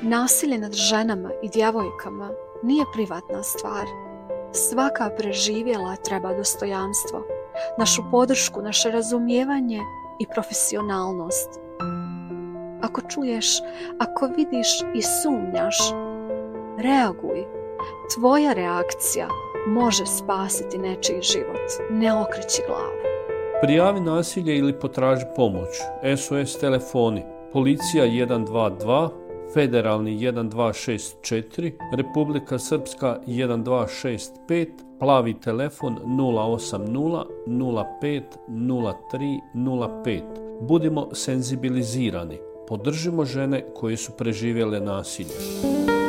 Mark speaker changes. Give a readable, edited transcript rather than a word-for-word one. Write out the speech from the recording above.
Speaker 1: Nasilje nad ženama i djevojkama nije privatna stvar. Svaka preživjela treba dostojanstvo, našu podršku, naše razumijevanje i profesionalnost. Ako čuješ, ako vidiš i sumnjaš, reaguj. Tvoja reakcija može spasiti nečiji život. Ne okreći glavu.
Speaker 2: Prijavi nasilje ili potraži pomoć. SOS telefoni. Policija 122, Federalni 1264, Republika Srpska 1265, plavi telefon 080 05 03 05. Budimo senzibilizirani. Podržimo žene koje su preživjele nasilje.